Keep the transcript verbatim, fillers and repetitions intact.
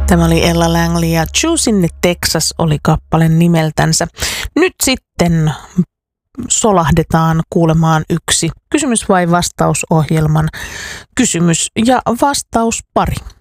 Tämä oli Ella Langley ja Choose in Texas oli kappalen nimeltänsä. Nyt sitten solahdetaan kuulemaan yksi kysymys vai vastausohjelman kysymys ja vastauspari.